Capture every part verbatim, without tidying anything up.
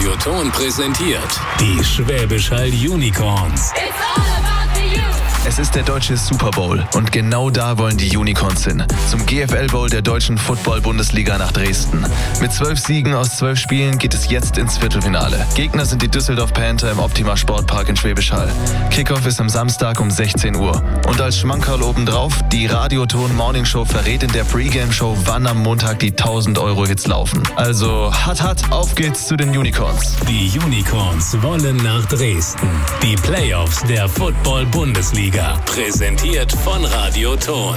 Radioton präsentiert die Schwäbisch Hall Unicorns. Es ist der deutsche Super Bowl und genau da wollen die Unicorns hin. Zum G F L Bowl der deutschen Football-Bundesliga nach Dresden. Mit zwölf Siegen aus zwölf Spielen geht es jetzt ins Viertelfinale. Gegner sind die Düsseldorf Panther im Optima Sportpark in Schwäbisch Hall. Kickoff ist am Samstag um sechzehn Uhr. Und als Schmankerl obendrauf, die Radioton Morning Show verrät in der Pre-Game-Show, wann am Montag die tausend Euro Hits laufen. Also, hat, hat, auf geht's zu den Unicorns. Die Unicorns wollen nach Dresden. Die Playoffs der Football-Bundesliga. Präsentiert von Radioton.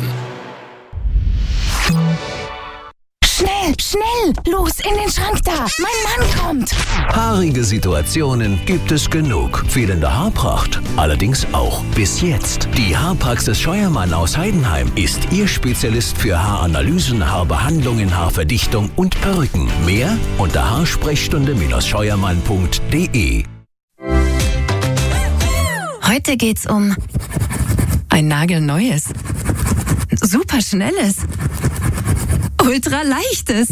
Schnell, schnell! Los, in den Schrank da! Mein Mann kommt! Haarige Situationen gibt es genug. Fehlende Haarpracht allerdings auch. Bis jetzt. Die Haarpraxis Scheuermann aus Heidenheim ist Ihr Spezialist für Haaranalysen, Haarbehandlungen, Haarverdichtung und Perücken. Mehr unter haarsprechstunde scheuermann punkt de. Heute geht's um ein nagelneues, superschnelles, ultraleichtes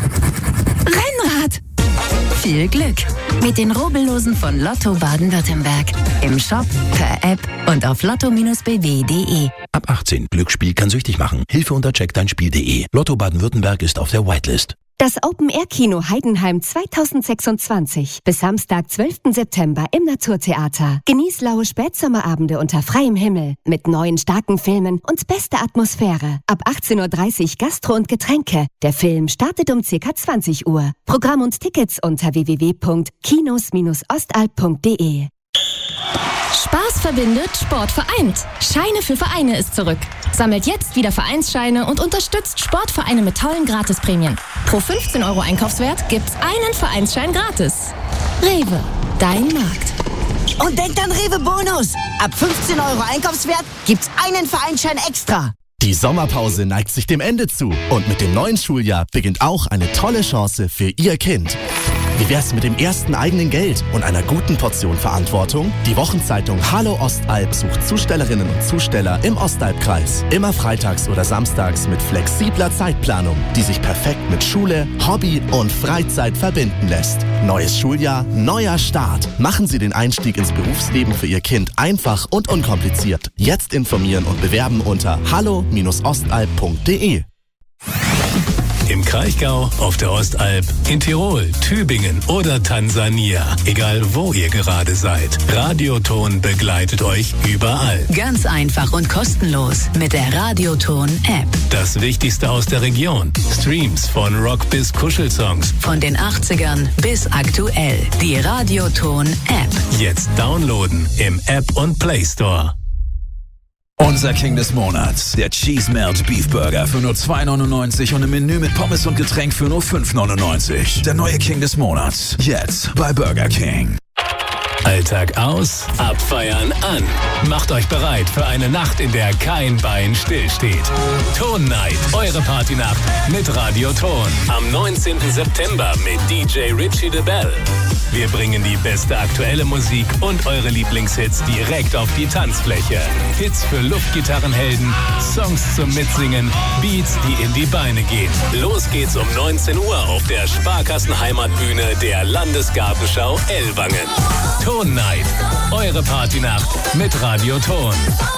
Rennrad. Viel Glück mit den Rubbellosen von Lotto Baden-Württemberg. Im Shop, per App und auf lotto Bindestrich b w punkt de. Ab achtzehn. Glücksspiel kann süchtig machen. Hilfe unter check dein Spiel punkt de. Lotto Baden-Württemberg ist auf der Whitelist. Das Open-Air-Kino Heidenheim zweitausendsechsundzwanzig. Bis Samstag, zwölften September im Naturtheater. Genieß laue Spätsommerabende unter freiem Himmel. Mit neuen starken Filmen und beste Atmosphäre. Ab achtzehn Uhr dreißig Gastro und Getränke. Der Film startet um ca. zwanzig Uhr. Programm und Tickets unter w w w punkt kinos Bindestrich ostalb punkt de. Spaß verbindet, Sport vereint. Scheine für Vereine ist zurück. Sammelt jetzt wieder Vereinsscheine und unterstützt Sportvereine mit tollen Gratisprämien. Pro fünfzehn Euro Einkaufswert gibt's einen Vereinsschein gratis. Rewe, dein Markt. Und denkt an Rewe Bonus. Ab fünfzehn Euro Einkaufswert gibt's einen Vereinsschein extra. Die Sommerpause neigt sich dem Ende zu und mit dem neuen Schuljahr beginnt auch eine tolle Chance für Ihr Kind. Wie wär's mit dem ersten eigenen Geld und einer guten Portion Verantwortung? Die Wochenzeitung Hallo Ostalb sucht Zustellerinnen und Zusteller im Ostalbkreis. Immer freitags oder samstags mit flexibler Zeitplanung, die sich perfekt mit Schule, Hobby und Freizeit verbinden lässt. Neues Schuljahr, neuer Start. Machen Sie den Einstieg ins Berufsleben für Ihr Kind einfach und unkompliziert. Jetzt informieren und bewerben unter hallo Bindestrich ostalb punkt de. Im Kraichgau, auf der Ostalb, in Tirol, Tübingen oder Tansania. Egal wo ihr gerade seid. Radioton begleitet euch überall. Ganz einfach und kostenlos mit der Radioton-App. Das Wichtigste aus der Region. Streams von Rock bis Kuschelsongs. Von den achtzigern bis aktuell. Die Radioton-App. Jetzt downloaden im App und Play Store. Unser King des Monats, der Cheese Melt Beef Burger für nur zwei neunundneunzig und ein Menü mit Pommes und Getränk für nur fünf neunundneunzig. Der neue King des Monats, jetzt bei Burger King. Alltag aus, abfeiern an. Macht euch bereit für eine Nacht, in der kein Bein stillsteht. Ton Night, eure Partynacht mit Radioton. Am neunzehnten September mit D J Richie de Bell. Wir bringen die beste aktuelle Musik und eure Lieblingshits direkt auf die Tanzfläche. Hits für Luftgitarrenhelden, Songs zum Mitsingen, Beats, die in die Beine gehen. Los geht's um neunzehn Uhr auf der Sparkassenheimatbühne der Landesgartenschau Ellwangen. Ton Night, eure Partynacht mit Radioton.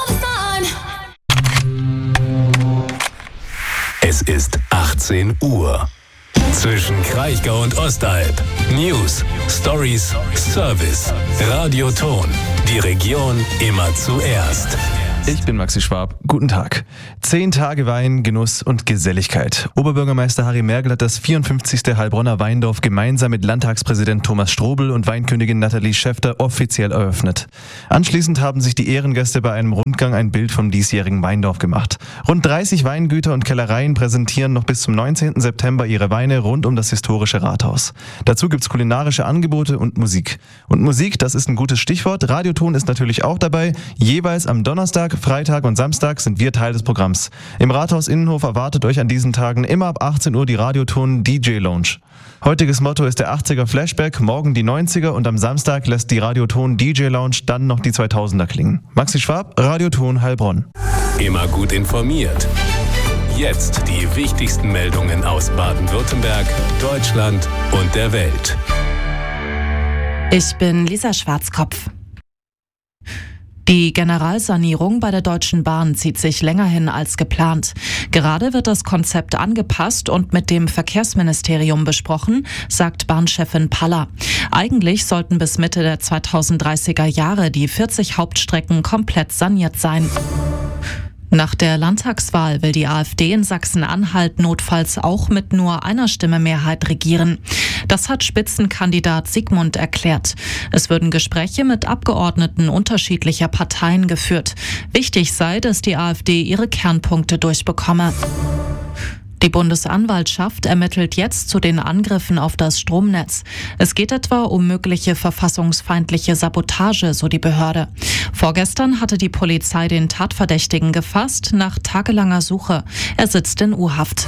Es ist achtzehn Uhr. Zwischen Kraichgau und Ostalb. News, Stories, Service. Radioton. Die Region immer zuerst. Ich bin Maxi Schwab. Guten Tag. Zehn Tage Wein, Genuss und Geselligkeit. Oberbürgermeister Harry Mergel hat das vierundfünfzigste Heilbronner Weindorf gemeinsam mit Landtagspräsident Thomas Strobel und Weinkönigin Nathalie Schäfter offiziell eröffnet. Anschließend haben sich die Ehrengäste bei einem Rundgang ein Bild vom diesjährigen Weindorf gemacht. Rund dreißig Weingüter und Kellereien präsentieren noch bis zum neunzehnten September ihre Weine rund um das historische Rathaus. Dazu gibt's kulinarische Angebote und Musik. Und Musik, das ist ein gutes Stichwort. Radioton ist natürlich auch dabei. Jeweils am Donnerstag, Freitag und Samstag sind wir Teil des Programms. Im Rathaus Innenhof erwartet euch an diesen Tagen immer ab achtzehn Uhr die Radioton D J Lounge. Heutiges Motto ist der achtziger Flashback, morgen die neunziger und am Samstag lässt die Radioton D J Lounge dann noch die zweitausender klingen. Maxi Schwab, Radioton Heilbronn. Immer gut informiert. Jetzt die wichtigsten Meldungen aus Baden-Württemberg, Deutschland und der Welt. Ich bin Lisa Schwarzkopf. Die Generalsanierung bei der Deutschen Bahn zieht sich länger hin als geplant. Gerade wird das Konzept angepasst und mit dem Verkehrsministerium besprochen, sagt Bahnchefin Paller. Eigentlich sollten bis Mitte der zweitausenddreißiger Jahre die vierzig Hauptstrecken komplett saniert sein. Nach der Landtagswahl will die AfD in Sachsen-Anhalt notfalls auch mit nur einer Stimme Mehrheit regieren. Das hat Spitzenkandidat Sigmund erklärt. Es würden Gespräche mit Abgeordneten unterschiedlicher Parteien geführt. Wichtig sei, dass die AfD ihre Kernpunkte durchbekomme. Die Bundesanwaltschaft ermittelt jetzt zu den Angriffen auf das Stromnetz. Es geht etwa um mögliche verfassungsfeindliche Sabotage, so die Behörde. Vorgestern hatte die Polizei den Tatverdächtigen gefasst, nach tagelanger Suche. Er sitzt in U-Haft.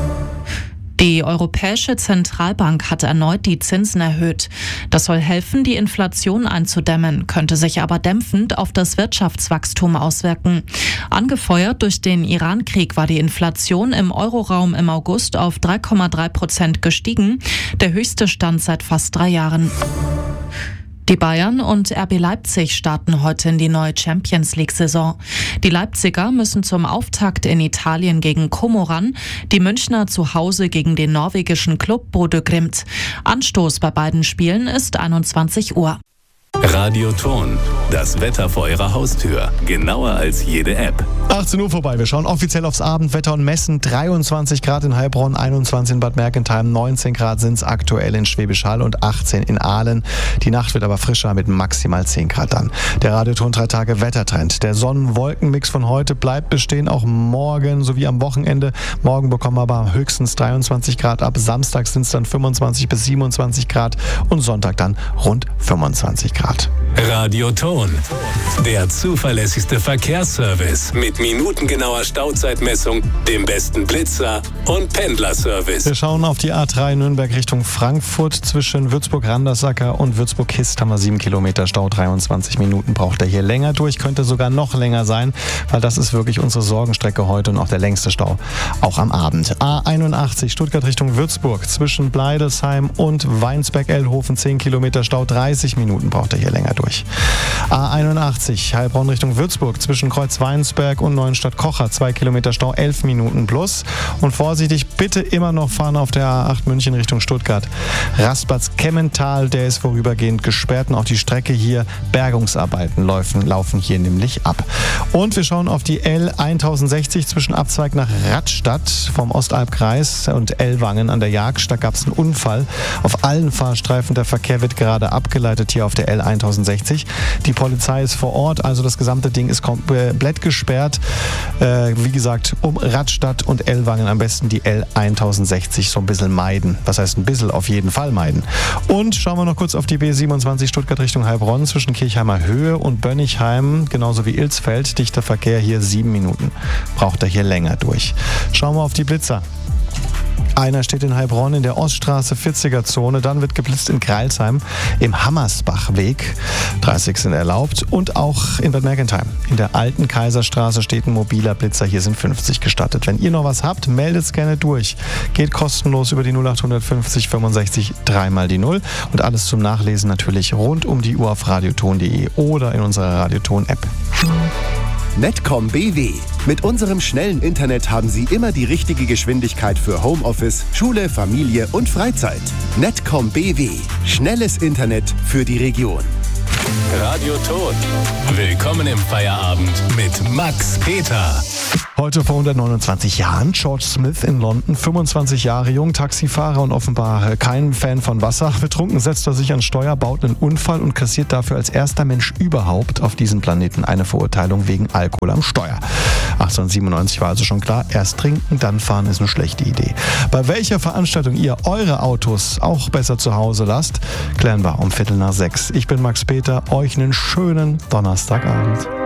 Die Europäische Zentralbank hat erneut die Zinsen erhöht. Das soll helfen, die Inflation einzudämmen, könnte sich aber dämpfend auf das Wirtschaftswachstum auswirken. Angefeuert durch den Iran-Krieg war die Inflation im Euroraum im August auf drei Komma drei Prozent gestiegen, der höchste Stand seit fast drei Jahren. Die Bayern und R B Leipzig starten heute in die neue Champions-League-Saison. Die Leipziger müssen zum Auftakt in Italien gegen Como ran, die Münchner zu Hause gegen den norwegischen Club Bodø Glimt. Anstoß bei beiden Spielen ist einundzwanzig Uhr. Radio Ton, das Wetter vor Ihrer Haustür. Genauer als jede App. achtzehn Uhr vorbei. Wir schauen offiziell aufs Abendwetter und messen dreiundzwanzig Grad in Heilbronn, einundzwanzig in Bad Mergentheim, neunzehn Grad sind es aktuell in Schwäbisch Hall und achtzehn in Aalen. Die Nacht wird aber frischer mit maximal zehn Grad dann. Der Radio Ton drei Tage Wettertrend. Der Sonnen-Wolken-Mix von heute bleibt bestehen, auch morgen sowie am Wochenende. Morgen bekommen wir aber höchstens dreiundzwanzig Grad ab. Samstag sind es dann fünfundzwanzig bis siebenundzwanzig Grad und Sonntag dann rund fünfundzwanzig Grad. Radio Ton, der zuverlässigste Verkehrsservice mit minutengenauer Stauzeitmessung, dem besten Blitzer und Pendlerservice. Wir schauen auf die A drei Nürnberg Richtung Frankfurt. Zwischen Würzburg-Randersacker und Würzburg-Hist haben wir sieben Kilometer Stau. dreiundzwanzig Minuten braucht er hier länger durch. Könnte sogar noch länger sein, weil das ist wirklich unsere Sorgenstrecke heute und auch der längste Stau, auch am Abend. A einundachtzig Stuttgart Richtung Würzburg. Zwischen Bleidelsheim und Weinsberg-Ellhofen zehn Kilometer Stau. dreißig Minuten braucht er hier länger durch. A einundachtzig Heilbronn Richtung Würzburg. Zwischen Kreuz-Weinsberg und Neuenstadt-Kocher zwei Kilometer Stau, elf Minuten plus. Und vorsichtig, bitte immer noch fahren auf der A acht München Richtung Stuttgart. Rastplatz Kemmental, der ist vorübergehend gesperrt und auch die Strecke hier, Bergungsarbeiten laufen, laufen hier nämlich ab. Und wir schauen auf die L tausendsechzig zwischen Abzweig nach Radstadt vom Ostalbkreis und Ellwangen an der Jagd. Da gab es einen Unfall auf allen Fahrstreifen. Der Verkehr wird gerade abgeleitet hier auf der L tausendsechzig. Die Polizei ist vor Ort, also das gesamte Ding ist komplett gesperrt. Äh, wie gesagt, um Radstadt und Ellwangen am besten die L tausendsechzig so ein bisschen meiden. Was heißt ein bisschen? Auf jeden Fall meiden. Und schauen wir noch kurz auf die B siebenundzwanzig Stuttgart Richtung Heilbronn zwischen Kirchheimer Höhe und Bönnigheim, genauso wie Ilsfeld. Dichter Verkehr hier sieben Minuten. Braucht er hier länger durch. Schauen wir auf die Blitzer. Einer steht in Heilbronn in der Oststraße vierziger Zone, dann wird geblitzt in Greilsheim im Hammersbachweg, dreißig sind erlaubt, und auch in Bad Mergentheim. In der alten Kaiserstraße steht ein mobiler Blitzer, hier sind fünfzig gestattet. Wenn ihr noch was habt, meldet es gerne durch. Geht kostenlos über die null acht fünfzig fünfundsechzig dreimal die null und alles zum Nachlesen natürlich rund um die Uhr auf radioton punkt de oder in unserer Radioton-App. Netcom B W. Mit unserem schnellen Internet haben Sie immer die richtige Geschwindigkeit für Homeoffice, Schule, Familie und Freizeit. Netcom B W. Schnelles Internet für die Region. Radio Ton. Willkommen im Feierabend mit Max Peter. Heute vor hundertneunundzwanzig Jahren, George Smith in London, fünfundzwanzig Jahre jung, Taxifahrer und offenbar kein Fan von Wasser. Betrunken setzt er sich ans Steuer, baut einen Unfall und kassiert dafür als erster Mensch überhaupt auf diesem Planeten eine Verurteilung wegen Alkohol am Steuer. achtzehnhundertsiebenundneunzig war also schon klar, erst trinken, dann fahren ist eine schlechte Idee. Bei welcher Veranstaltung ihr eure Autos auch besser zu Hause lasst, klären wir um Viertel nach sechs. Ich bin Max Peter, euch einen schönen Donnerstagabend.